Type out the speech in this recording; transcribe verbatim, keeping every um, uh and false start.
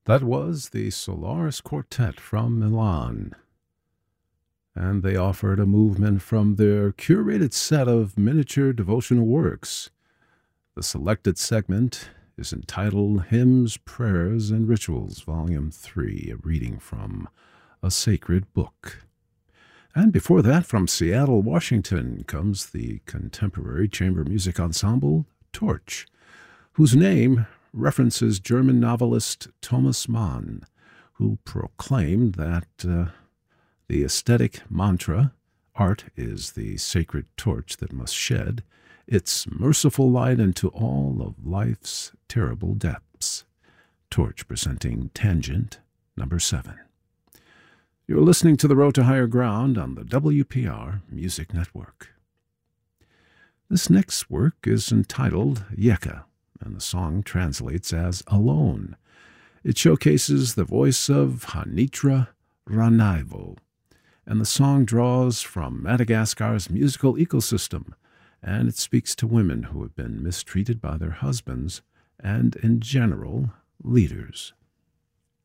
That was the Solaris Quartet from Milan, and they offered a movement from their curated set of miniature devotional works. The selected segment is entitled Hymns, Prayers, and Rituals, Volume three, a reading from A Sacred Book. And before that, from Seattle, Washington, comes the contemporary chamber music ensemble Torch, whose name references German novelist Thomas Mann, who proclaimed that uh, the aesthetic mantra, art is the sacred torch that must shed its merciful light into all of life's terrible depths. Torch presenting Tangent number seven. You're listening to The Road to Higher Ground on the W P R Music Network. This next work is entitled Yeka, and the song translates as Alone. It showcases the voice of Hanitra Ranaivo, and the song draws from Madagascar's musical ecosystem, and it speaks to women who have been mistreated by their husbands and, in general, leaders.